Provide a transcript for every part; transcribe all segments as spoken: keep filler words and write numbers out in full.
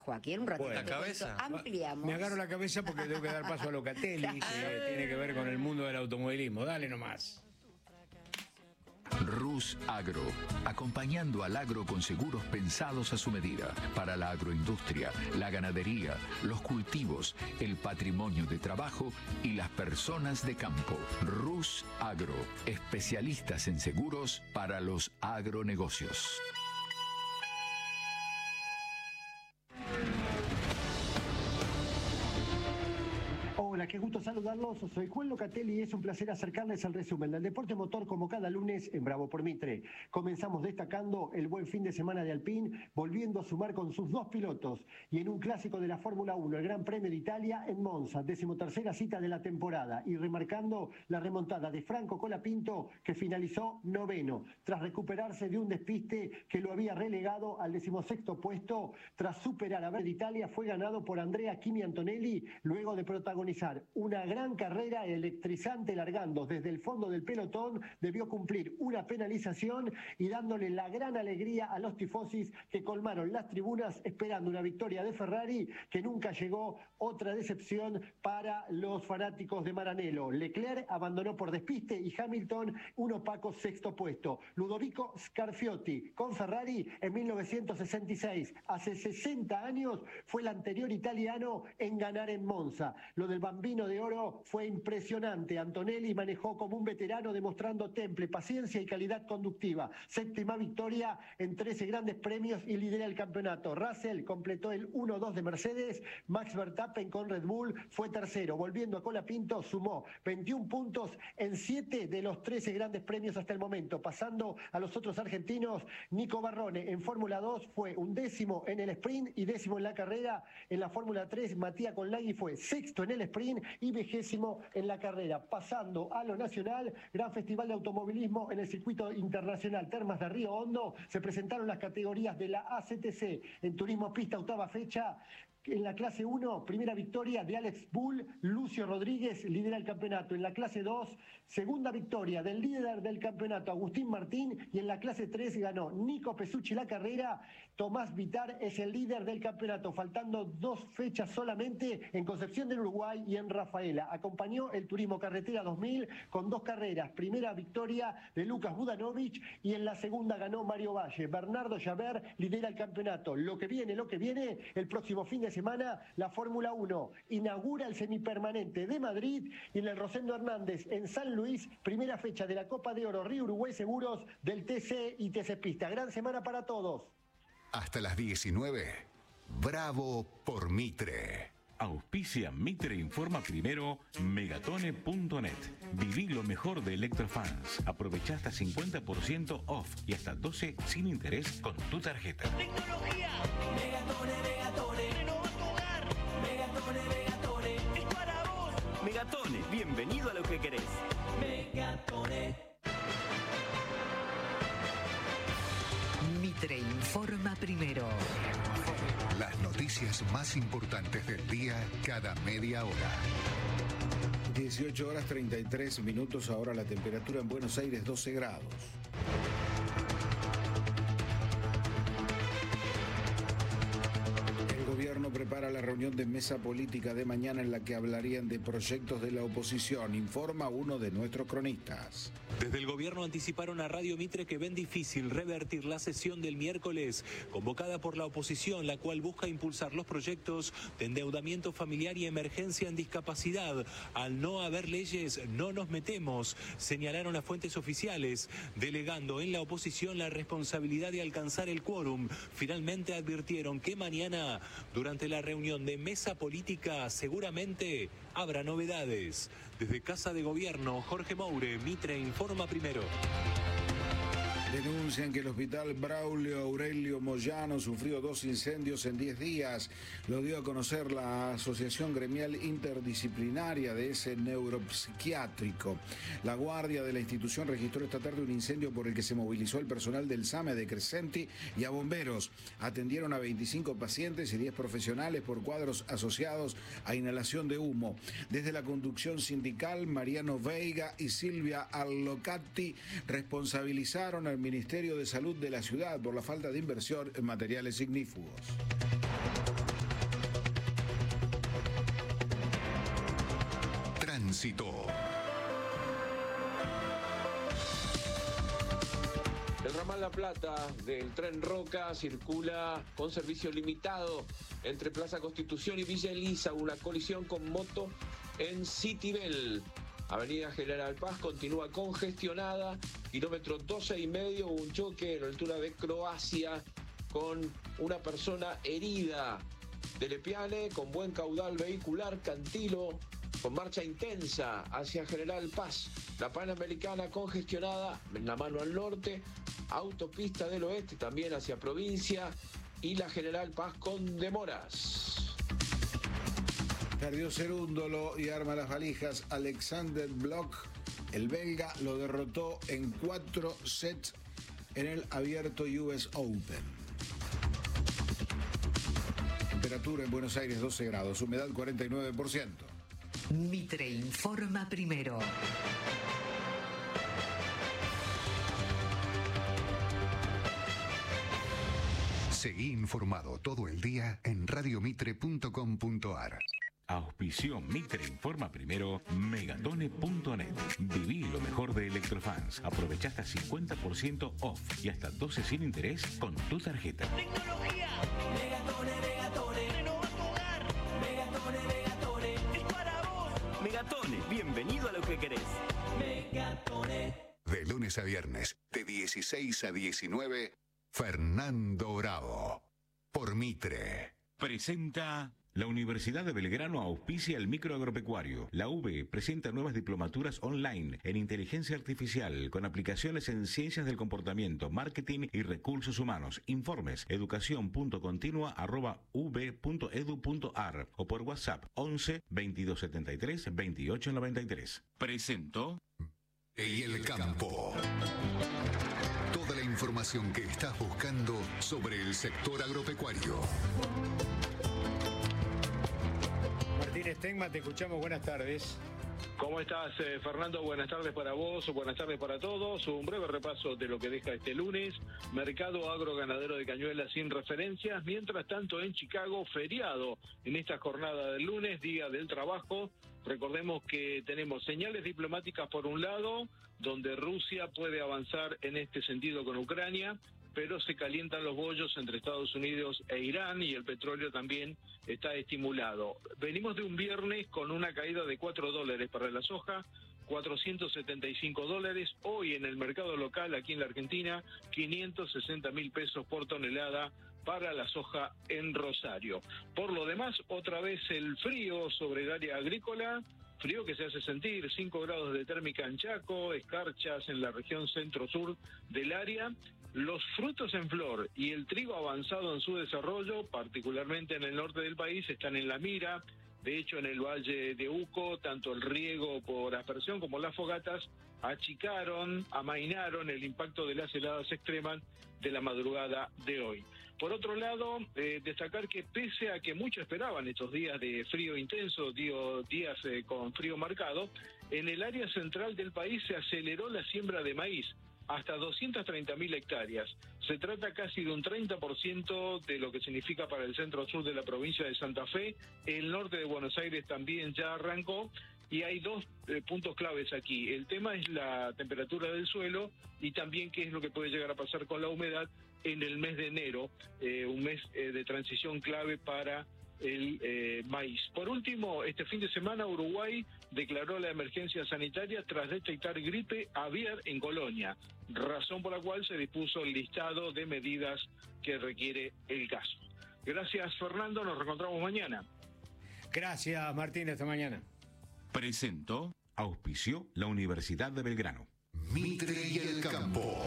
Joaquín, un ratito Bueno, te cabeza. cuento, ampliamos. Me agarro la cabeza porque tengo que dar paso a Locatelli, que tiene que ver con el mundo del automovilismo. Dale nomás. Rus Agro, acompañando al agro con seguros pensados a su medida, para la agroindustria, la ganadería, los cultivos, el patrimonio de trabajo y las personas de campo. Rus Agro, especialistas en seguros para los agronegocios. Hola, qué gusto saludarlos. Soy Juan Locatelli y es un placer acercarles al resumen del deporte motor como cada lunes en Bravo por Mitre. Comenzamos destacando el buen fin de semana de Alpine, volviendo a sumar con sus dos pilotos y en un clásico de la Fórmula uno, el Gran Premio de Italia en Monza, decimotercera cita de la temporada, y remarcando la remontada de Franco Colapinto, que finalizó noveno, tras recuperarse de un despiste que lo había relegado al decimosexto puesto. Tras superar a Ver de Italia, fue ganado por Andrea Kimi Antonelli, luego de protagonizar una gran carrera electrizante largando desde el fondo del pelotón. Debió cumplir una penalización y dándole la gran alegría a los tifosis que colmaron las tribunas esperando una victoria de Ferrari que nunca llegó. Otra decepción para los fanáticos de Maranello. Leclerc abandonó por despiste y Hamilton un opaco sexto puesto. Ludovico Scarfiotti con Ferrari en mil novecientos sesenta y seis, hace sesenta años, fue el anterior italiano en ganar en Monza. Lo del Bambino de Oro fue impresionante. Antonelli manejó como un veterano, demostrando temple, paciencia y calidad conductiva. Séptima victoria en trece grandes premios y lidera el campeonato. Russell completó el uno dos de Mercedes. Max Verstappen con Red Bull fue tercero. Volviendo a Colapinto, sumó veintiún puntos en siete de los trece grandes premios hasta el momento. Pasando a los otros argentinos, Nico Barrone en Fórmula dos fue un décimo en el sprint y décimo en la carrera. En la Fórmula tres, Matías Conlagui fue sexto en el sprint y vigésimo en la carrera. Pasando a lo nacional, gran festival de automovilismo en el circuito internacional Termas de Río Hondo. Se presentaron las categorías de la A C T C en turismo pista, octava fecha. En la clase uno, primera victoria de Alex Bull, Lucio Rodríguez lidera el campeonato. En la clase dos, segunda victoria del líder del campeonato, Agustín Martín. Y en la clase tres ganó Nico Pesucci la carrera. Tomás Vitar es el líder del campeonato, faltando dos fechas solamente en Concepción del Uruguay y en Rafaela. Acompañó el Turismo Carretera dos mil con dos carreras. Primera victoria de Lucas Budanovic y en la segunda ganó Mario Valle. Bernardo Javert lidera el campeonato. Lo que viene, lo que viene, el próximo fin de semana, la Fórmula uno inaugura el semipermanente de Madrid y en el Rosendo Hernández en San Luis, primera fecha de la Copa de Oro Río Uruguay Seguros del T C y T C Pista. Gran semana para todos. Hasta las diecinueve, Bravo por Mitre. Auspicia Mitre Informa Primero, Megatone punto net. Viví lo mejor de Electrofans. Aprovecha hasta cincuenta por ciento off y hasta doce sin interés con tu tarjeta. Tecnología. Megatone, Megatone. Renova tu hogar. Megatone, Megatone. Es para vos. Megatone, bienvenido a lo que querés. Megatone. Mitre Informa Primero. Las noticias más importantes del día cada media hora. dieciocho horas treinta y tres minutos, ahora la temperatura en Buenos Aires doce grados. El gobierno prepara la reunión de mesa política de mañana en la que hablarían de proyectos de la oposición, informa uno de nuestros cronistas. Desde el gobierno anticiparon a Radio Mitre que ven difícil revertir la sesión del miércoles, convocada por la oposición, la cual busca impulsar los proyectos de endeudamiento familiar y emergencia en discapacidad. Al no haber leyes, no nos metemos, señalaron las fuentes oficiales, delegando en la oposición la responsabilidad de alcanzar el quórum. Finalmente advirtieron que mañana, durante la reunión de mesa política, seguramente habrá novedades. Desde Casa de Gobierno, Jorge Moure, Mitre Informa Primero. Denuncian que el hospital Braulio Aurelio Moyano sufrió dos incendios en diez días. Lo dio a conocer la Asociación Gremial Interdisciplinaria de ese neuropsiquiátrico. La guardia de la institución registró esta tarde un incendio por el que se movilizó el personal del SAME de Crescenti y a bomberos. Atendieron a veinticinco pacientes y diez profesionales por cuadros asociados a inhalación de humo. Desde la conducción sindical, Mariano Veiga y Silvia Allocatti responsabilizaron al Ministerio de Salud de la ciudad por la falta de inversión en materiales ignífugos. Tránsito. El ramal La Plata del tren Roca circula con servicio limitado entre Plaza Constitución y Villa Elisa. Una colisión con moto en Citibel. Avenida General Paz continúa congestionada. Kilómetro doce y medio, un choque en la altura de Croacia con una persona herida. De Lepiane con buen caudal vehicular. Cantilo con marcha intensa hacia General Paz. La Panamericana congestionada en la mano al norte. Autopista del Oeste también hacia provincia. Y la General Paz con demoras. Perdió Cerúndolo y arma las valijas. Alexander Bloch, el belga, lo derrotó en cuatro sets en el abierto U S Open. Temperatura en Buenos Aires doce grados, humedad cuarenta y nueve por ciento. Mitre informa primero. Seguí informado todo el día en radio mitre punto com punto a r. Auspició Mitre Informa Primero, megatone punto net. Viví lo mejor de Electrofans. Aprovecha hasta cincuenta por ciento off y hasta doce sin interés con tu tarjeta. Tecnología. Megatone, Megatone. Renova tu hogar. Megatone, Megatone. Es para vos. Megatone, bienvenido a lo que querés. Megatone. De lunes a viernes, de dieciséis a diecinueve, Fernando Bravo. Por Mitre. Presenta... La Universidad de Belgrano auspicia el microagropecuario. La U B presenta nuevas diplomaturas online en inteligencia artificial con aplicaciones en ciencias del comportamiento, marketing y recursos humanos. Informes educación.continua arroba u b punto edu punto a r o por WhatsApp once veintidós setenta y tres veintiocho noventa y tres. Presentó Y el campo. Toda la información que estás buscando sobre el sector agropecuario. Martín Stegma, te escuchamos, buenas tardes. ¿Cómo estás, eh, Fernando? Buenas tardes para vos, buenas tardes para todos. Un breve repaso de lo que deja este lunes. Mercado agroganadero de Cañuelas sin referencias. Mientras tanto, en Chicago, feriado en esta jornada del lunes, Día del Trabajo. Recordemos que tenemos señales diplomáticas por un lado, donde Rusia puede avanzar en este sentido con Ucrania, pero se calientan los bollos entre Estados Unidos e Irán y el petróleo también está estimulado. Venimos de un viernes con una caída de cuatro dólares para la soja, cuatrocientos setenta y cinco dólares. Hoy en el mercado local, aquí en la Argentina, quinientos sesenta mil pesos por tonelada para la soja en Rosario. Por lo demás, otra vez el frío sobre el área agrícola, frío que se hace sentir, cinco grados de térmica en Chaco, escarchas en la región centro-sur del área. Los frutos en flor y el trigo avanzado en su desarrollo, particularmente en el norte del país, están en la mira. De hecho, en el Valle de Uco, tanto el riego por aspersión como las fogatas achicaron, amainaron el impacto de las heladas extremas de la madrugada de hoy. Por otro lado, eh, destacar que pese a que muchos esperaban estos días de frío intenso, días, días eh, con frío marcado, en el área central del país se aceleró la siembra de maíz, hasta doscientas treinta mil hectáreas. Se trata casi de un treinta por ciento de lo que significa para el centro-sur de la provincia de Santa Fe. El norte de Buenos Aires también ya arrancó y hay dos eh, puntos claves aquí. El tema es la temperatura del suelo y también qué es lo que puede llegar a pasar con la humedad en el mes de enero, eh, un mes eh, de transición clave para el eh, maíz. Por último, este fin de semana Uruguay declaró la emergencia sanitaria tras detectar gripe aviar en Colonia, razón por la cual se dispuso el listado de medidas que requiere el caso. Gracias, Fernando, nos reencontramos mañana. Gracias, Martín, hasta mañana. Presentó, auspició la Universidad de Belgrano. Mitre y el campo.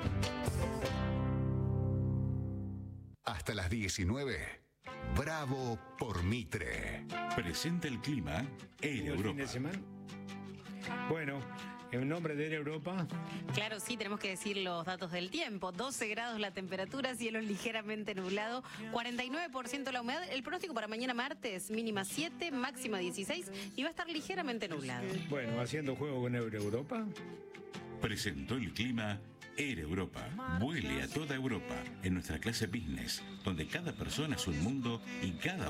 Hasta las diecinueve. Bravo por Mitre. Presenta el clima en Europa. ¿El fin de semana? Bueno, en nombre de Europa. Claro, sí, tenemos que decir los datos del tiempo. doce grados la temperatura, cielo ligeramente nublado, cuarenta y nueve por ciento la humedad. El pronóstico para mañana martes, mínima siete, máxima dieciséis y va a estar ligeramente nublado. Bueno, haciendo juego con Europa. Presentó el clima Air Europa. Vuele a toda Europa en nuestra clase business, donde cada persona es un mundo y cada